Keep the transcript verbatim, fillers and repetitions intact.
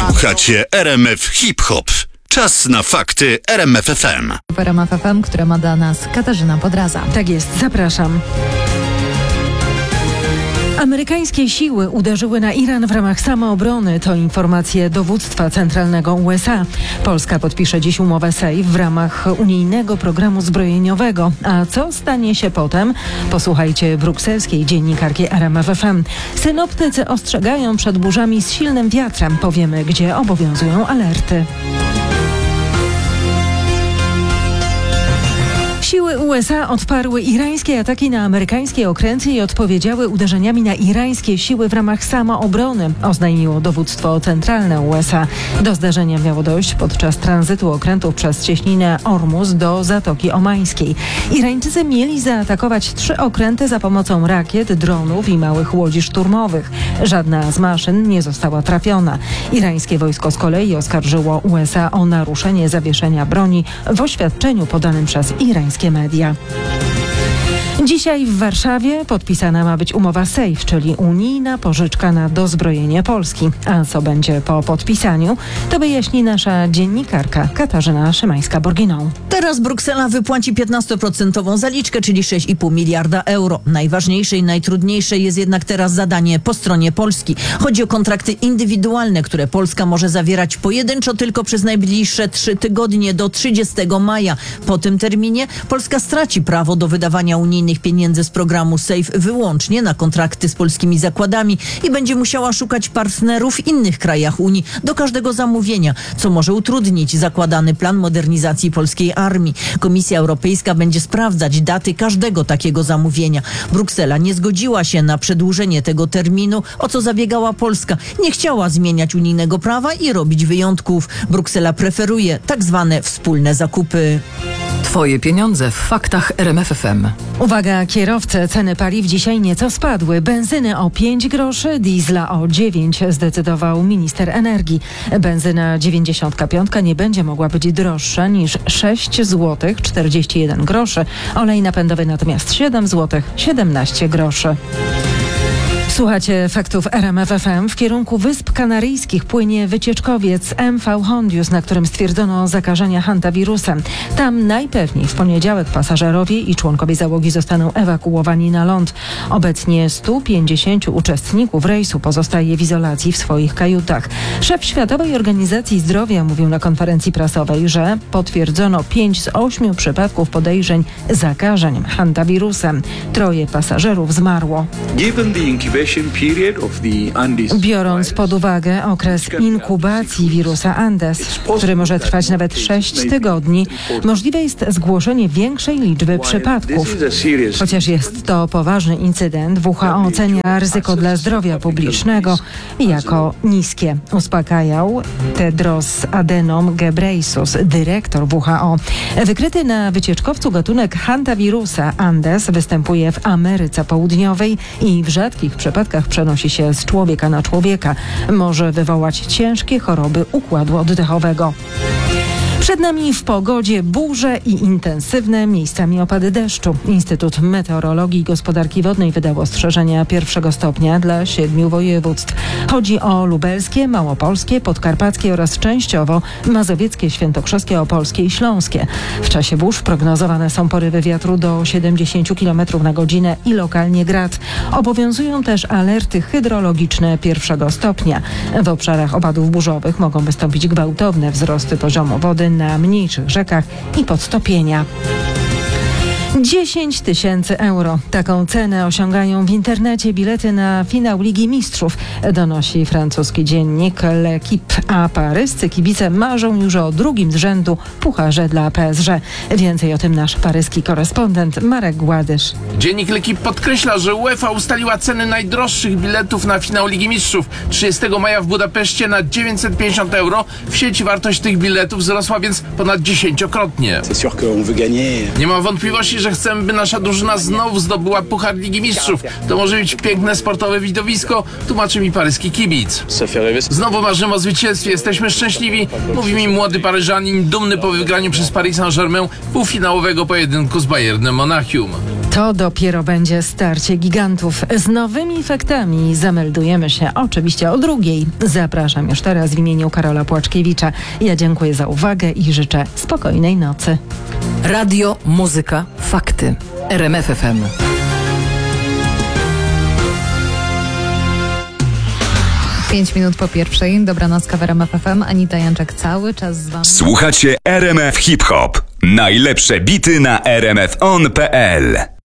Słuchacie R M F Hip Hop. Czas na fakty R M F F M. W R M F F M, które ma dla nas Katarzyna Podraza. Tak jest, zapraszam. Amerykańskie siły uderzyły na Iran w ramach samoobrony. To informacje dowództwa centralnego U S A. Polska podpisze dziś umowę SAFE w ramach unijnego programu zbrojeniowego. A co stanie się potem? Posłuchajcie brukselskiej dziennikarki R M F F M. Synoptycy ostrzegają przed burzami z silnym wiatrem. Powiemy, gdzie obowiązują alerty. Siły U S A odparły irańskie ataki na amerykańskie okręty i odpowiedziały uderzeniami na irańskie siły w ramach samoobrony, oznajmiło dowództwo centralne U S A. Do zdarzenia miało dojść podczas tranzytu okrętów przez cieśninę Ormus do Zatoki Omańskiej. Irańczycy mieli zaatakować trzy okręty za pomocą rakiet, dronów i małych łodzi szturmowych. Żadna z maszyn nie została trafiona. Irańskie wojsko z kolei oskarżyło U S A o naruszenie zawieszenia broni w oświadczeniu podanym przez irańskie media. Dzisiaj w Warszawie podpisana ma być umowa SAFE, czyli unijna pożyczka na dozbrojenie Polski. A co będzie po podpisaniu, to wyjaśni nasza dziennikarka Katarzyna Szymańska-Borginą. Teraz Bruksela wypłaci piętnastoprocentową zaliczkę, czyli sześć i pół miliarda euro. Najważniejsze i najtrudniejsze jest jednak teraz zadanie po stronie Polski. Chodzi o kontrakty indywidualne, które Polska może zawierać pojedynczo tylko przez najbliższe trzy tygodnie do trzydziestego maja. Po tym terminie Polska straci prawo do wydawania unijnych pieniędzy z programu SAFE wyłącznie na kontrakty z polskimi zakładami i będzie musiała szukać partnerów w innych krajach Unii do każdego zamówienia, co może utrudnić zakładany plan modernizacji polskiej armii. Komisja Europejska będzie sprawdzać daty każdego takiego zamówienia. Bruksela nie zgodziła się na przedłużenie tego terminu, o co zabiegała Polska. Nie chciała zmieniać unijnego prawa i robić wyjątków. Bruksela preferuje tak zwane wspólne zakupy. Twoje pieniądze w faktach R M F F M. Uwaga, kierowcy, ceny paliw dzisiaj nieco spadły. Benzyny o pięć groszy, diesla o dziewięć, zdecydował minister energii. Benzyna dziewięćdziesiąt pięć nie będzie mogła być droższa niż sześć złotych czterdzieści jeden groszy. Olej napędowy natomiast siedem złotych siedemnaście groszy. Słuchacie faktów R M F F M. W kierunku Wysp Kanaryjskich płynie wycieczkowiec M V Hondius, na którym stwierdzono zakażenia hantawirusem. Tam najpewniej w poniedziałek pasażerowie i członkowie załogi zostaną ewakuowani na ląd. Obecnie stu pięćdziesięciu uczestników rejsu pozostaje w izolacji w swoich kajutach. Szef Światowej Organizacji Zdrowia mówił na konferencji prasowej, że potwierdzono pięć z ośmiu przypadków podejrzeń zakażeń hantawirusem. Troje pasażerów zmarło. Biorąc pod uwagę okres inkubacji wirusa Andes, który może trwać nawet sześć tygodni, możliwe jest zgłoszenie większej liczby przypadków. Chociaż jest to poważny incydent, W H O ocenia ryzyko dla zdrowia publicznego jako niskie. Uspokajał Tedros Adhanom Ghebreyesus, dyrektor W H O. Wykryty na wycieczkowcu gatunek hantavirusa Andes występuje w Ameryce Południowej i w rzadkich przypadkach przenosi się z człowieka na człowieka. Może wywołać ciężkie choroby układu oddechowego. Przed nami w pogodzie burze i intensywne miejscami opady deszczu. Instytut Meteorologii i Gospodarki Wodnej wydał ostrzeżenia pierwszego stopnia dla siedmiu województw. Chodzi o lubelskie, małopolskie, podkarpackie oraz częściowo mazowieckie, świętokrzyskie, opolskie i śląskie. W czasie burz prognozowane są porywy wiatru do siedemdziesięciu kilometrów na godzinę i lokalnie grad. Obowiązują też alerty hydrologiczne pierwszego stopnia. W obszarach opadów burzowych mogą wystąpić gwałtowne wzrosty poziomu wody na mniejszych rzekach i podtopienia. dziesięć tysięcy euro. Taką cenę osiągają w internecie bilety na finał Ligi Mistrzów, donosi francuski dziennik L'Equipe, a paryscy kibice marzą już o drugim z rzędu pucharze dla P S G. Więcej o tym nasz paryski korespondent Marek Gładysz. Dziennik L'Equipe podkreśla, że UEFA ustaliła ceny najdroższych biletów na finał Ligi Mistrzów. trzydziestego maja w Budapeszcie na dziewięćset pięćdziesiąt euro. W sieci wartość tych biletów wzrosła więc ponad dziesięciokrotnie. Nie ma wątpliwości, że chcemy, by nasza drużyna znowu zdobyła Puchar Ligi Mistrzów. To może być piękne sportowe widowisko, tłumaczy mi paryski kibic. Znowu marzymy o zwycięstwie, jesteśmy szczęśliwi, mówi mi młody Paryżanin, dumny po wygraniu przez Paris Saint-Germain półfinałowego pojedynku z Bayernem Monachium. To dopiero będzie starcie gigantów. Z nowymi efektami zameldujemy się oczywiście o drugiej. Zapraszam już teraz w imieniu Karola Płaczkiewicza. Ja dziękuję za uwagę i życzę spokojnej nocy. Radio, muzyka, fakty. R M F F M. Pięć minut po pierwszej. Dobranoc w R M F F M. Anita Janczak cały czas z wami. Słuchacie R M F Hip Hop. Najlepsze bity na r m f on kropka p l.